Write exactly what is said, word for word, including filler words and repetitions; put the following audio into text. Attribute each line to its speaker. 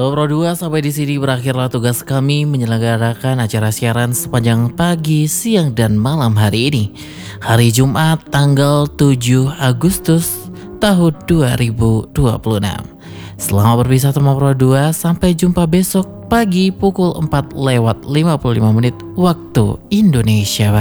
Speaker 1: Sobat Pro dua, sampai di sini berakhirlah tugas kami menyelenggarakan acara siaran sepanjang pagi, siang, dan malam hari ini. Hari Jumat tanggal tujuh Agustus tahun dua ribu dua puluh enam. Selamat berpisah teman Pro dua, sampai jumpa besok pagi pukul empat lewat lima puluh lima menit waktu Indonesia Barat.